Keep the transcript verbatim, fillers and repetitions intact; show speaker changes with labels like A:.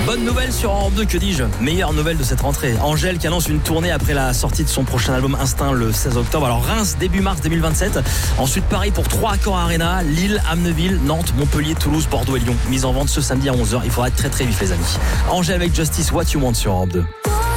A: Bonne nouvelle sur Europe deux, que dis-je, meilleure nouvelle de cette rentrée. Angèle qui annonce une tournée après la sortie de son prochain album Instinct le seize octobre. Alors Reims début mars deux mille vingt-sept. Ensuite Paris pour trois Accor Arena, Lille, Amneville, Nantes, Montpellier, Toulouse, Bordeaux et Lyon. Mise en vente ce samedi à onze heures. Il faudra être très très vif les amis. Angèle avec Justice, What You Want sur Europe deux.